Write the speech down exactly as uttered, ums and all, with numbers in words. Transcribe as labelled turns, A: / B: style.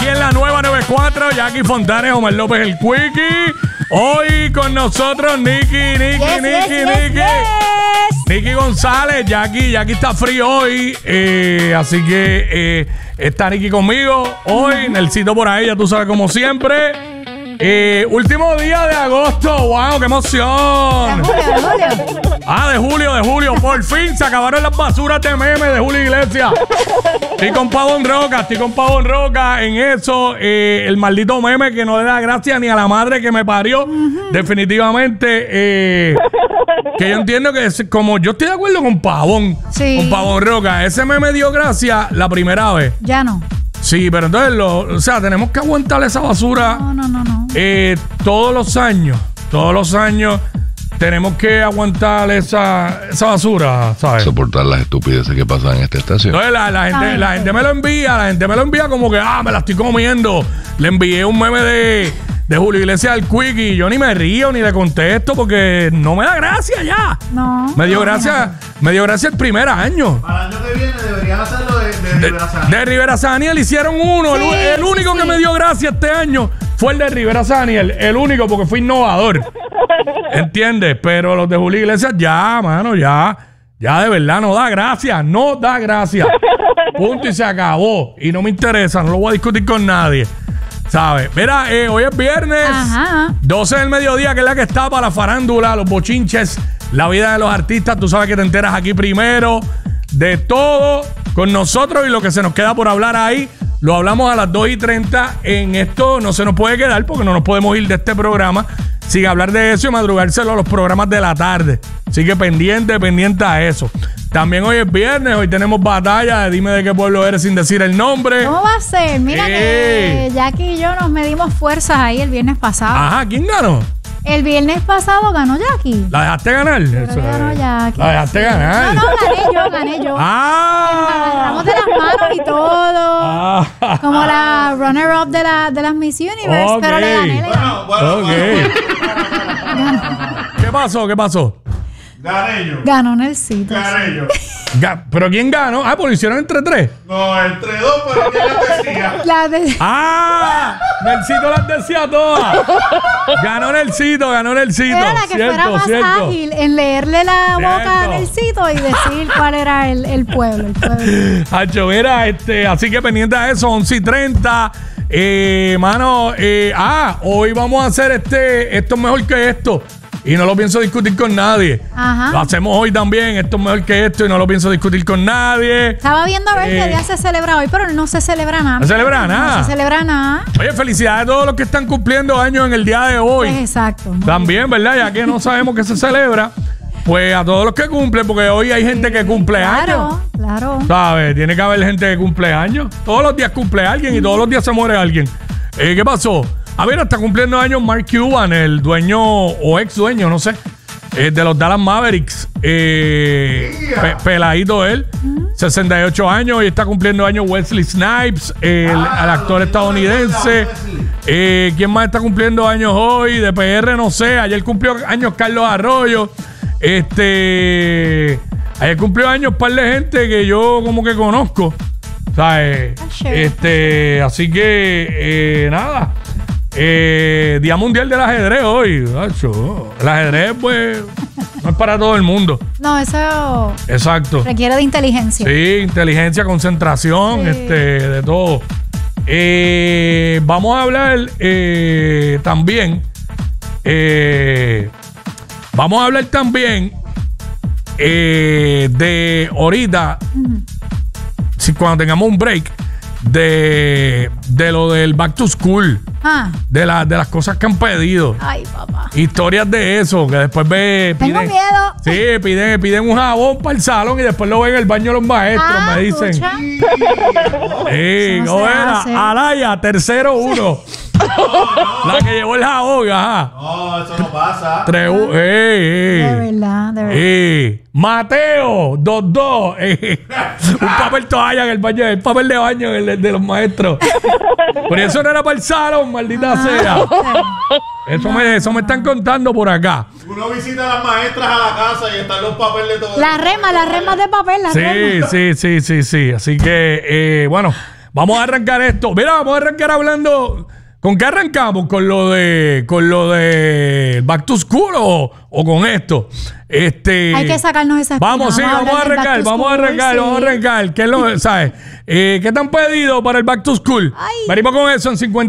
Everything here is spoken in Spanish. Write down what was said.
A: Aquí en la nueva noventa y cuatro, Jackie Fontanes, Omar López, el Quickie. Hoy con nosotros, Nicky, Nicky,
B: yes,
A: Nicky,
B: yes,
A: Nicky.
B: Yes, yes.
A: Nicky González, Jackie, Jackie está frío hoy. Eh, así que eh, está Nicky conmigo. Hoy, Nelsito por ahí, ya tú sabes, como siempre. Eh, último día de agosto. ¡Wow! ¡Qué emoción!
B: De julio, de julio.
A: Ah, de julio, de julio. Por fin se acabaron las basuras de meme de Julio Iglesias. Estoy con Pavón Roca, estoy con Pavón Roca en eso. Eh, el maldito meme que no le da gracia ni a la madre que me parió. Uh-huh. Definitivamente. Eh, que yo entiendo que es, como yo estoy de acuerdo con Pavón.
B: Sí.
A: Con Pavón Roca. Ese meme dio gracia la primera vez.
B: Ya no.
A: Sí, pero entonces, lo, o sea, tenemos que aguantar esa basura.
B: No, no, no, no.
A: Eh, todos los años, todos los años tenemos que aguantar esa, esa basura, ¿sabes?
C: Soportar las estupideces que pasan en esta estación.
A: Entonces la, la, gente, la gente me lo envía, la gente me lo envía como que, ah, me la estoy comiendo. Le envié un meme de, de Julio Iglesias al Quickie y yo ni me río ni le contesto porque no me da gracia ya.
B: No.
A: Me dio
B: no,
A: gracia,
B: no.
A: me dio gracia el primer año.
D: Para el año que viene deberían hacerlo de, de, de Rivera Saniel.
A: De Rivera Saniel hicieron uno.
B: Sí,
A: el, el único
B: sí.
A: que me dio gracia este año fue el de Rivera Saniel. El único porque fue innovador. ¿Entiendes? Pero los de Julio Iglesias ya, mano, ya. Ya de verdad no da gracia. No da gracia. Punto y se acabó. Y no me interesa. No lo voy a discutir con nadie. ¿Sabes? Mira, eh, hoy es viernes.
B: Ajá.
A: doce del mediodía, que es la que está para la farándula, los bochinches, la vida de los artistas. Tú sabes que te enteras aquí primero de todo con nosotros y lo que se nos queda por hablar ahí. Lo hablamos a las dos y treinta. En esto no se nos puede quedar porque no nos podemos ir de este programa sin hablar de eso y madrugárselo a los programas de la tarde. Así que pendiente, pendiente a eso. También hoy es viernes, hoy tenemos batalla de dime de qué pueblo eres sin decir el nombre.
B: ¿Cómo va a ser? Mira
A: Ey.
B: que Jackie y yo nos medimos fuerzas ahí el viernes pasado.
A: Ajá, ¿quién ganó?
B: El viernes pasado ganó Jackie.
A: ¿La dejaste ganar? Eso
B: ganó
A: es.
B: Jackie.
A: ¿La dejaste ganar?
B: No, no, gané yo, gané yo.
A: ¡Ah!
B: Agarramos de las manos y todo.
A: Ah.
B: Como la runner-up de, la, de las Miss Universe.
A: Ok.
B: Pero le gané, le gané.
D: Bueno, bueno,
A: Ok.
D: bueno.
A: ¿Qué pasó? ¿Qué pasó?
D: Gané yo.
B: Ganó Nelsito.
D: Gané yo.
A: Ga- ¿Pero quién ganó? Ah, pues lo hicieron entre tres.
D: No, entre dos, pero ¿quién las decía?
B: La de...
A: ¡Ah! Nelsito las decía todas. Ganó Nelsito, ganó Nelsito.
B: Era la que
A: cierto,
B: fuera más
A: cierto.
B: ágil en leerle la
A: Cierto.
B: boca a Nelsito y decir cuál era el, el pueblo. El pueblo.
A: Hacho, mira, este, así que pendiente a eso, once y treinta. Eh, mano, eh, ah, hoy vamos a hacer este, esto es mejor que esto. Y no lo pienso discutir con nadie.
B: Ajá.
A: Lo hacemos hoy también, esto es mejor que esto y no lo pienso discutir con nadie.
B: Estaba viendo a ver
A: Eh.
B: qué día se celebra hoy, pero no se celebra nada.
A: ¿No se celebra nada?
B: No se celebra nada.
A: Oye, felicidades a todos los que están cumpliendo años en el día de hoy.
B: Pues exacto.
A: También, ¿verdad? Ya que no sabemos que se celebra, pues a todos los que cumplen, porque hoy hay gente que cumple años.
B: Claro, claro.
A: ¿Sabes? Tiene que haber gente que cumple años. Todos los días cumple alguien y todos los días se muere alguien. Eh, ¿Qué pasó? A ver, está cumpliendo años Mark Cuban, el dueño o ex dueño, no sé, eh, de los Dallas Mavericks. Eh, pe- peladito él, sesenta y ocho años, y está cumpliendo años Wesley Snipes, el,
D: Ah,
A: el actor
D: lo
A: estadounidense.
D: Wesley.
A: Eh, ¿Quién más está cumpliendo años hoy? De P R, no sé. Ayer cumplió años Carlos Arroyo. Este. Ayer cumplió años un par de gente que yo como que conozco. ¿Sabes?
B: Ah, chévere.
A: Este. Así que, eh, nada. Eh, Día Mundial del Ajedrez hoy. Acho. El ajedrez, pues, no es para todo el mundo.
B: No, eso
A: Exacto.
B: requiere de inteligencia.
A: Sí, inteligencia, concentración,
B: Sí.
A: este, de todo. Eh, vamos a hablar eh, también. eh, vamos a hablar también eh, de ahorita, si cuando tengamos un break, de, de lo del back to school,
B: Ah,
A: de, la, de las cosas que han pedido.
B: ay, papá.
A: Historias de eso, que después ve.
B: Tengo
A: piden-
B: miedo.
A: Sí, piden, piden un jabón para el salón y después lo ven en el baño los maestros,
B: Ah,
A: me dicen.
B: escucha.
A: Sí,
B: Eso no
A: ¿cómo
B: se
A: era?
B: hace.
A: Alaya, tercero uno. La que llevó el jabón, ajá.
D: No, eso no pasa.
A: Tres, u- ey,
B: De
A: ey.
B: verdad, de verdad.
A: Ey. Mateo, dos dos. ey. Un papel toalla en el baño, el papel de baño en el de los maestros. Por eso no era para el salón, maldita sea. Eso me, eso me están contando por acá.
D: Uno visita a las maestras a la casa y están los papeles de todo.
B: Las remas, las remas de papel, las
A: Sí,
B: remas.
A: sí, sí, sí, sí. Así que, eh, bueno, Vamos a arrancar esto. Mira, vamos a arrancar hablando. ¿Con qué arrancamos? ¿Con lo de con lo de Back to School o, o con esto? Este,
B: Hay que sacarnos esa espina.
A: Vamos, sí, vamos a arrancar,
B: Back to
A: vamos a
B: School,
A: arrancar,
B: sí.
A: vamos a arrancar. ¿Qué es lo, sabes? Eh, ¿Qué te han pedido para el Back to School?
B: Ay.
A: Venimos con eso en cincuenta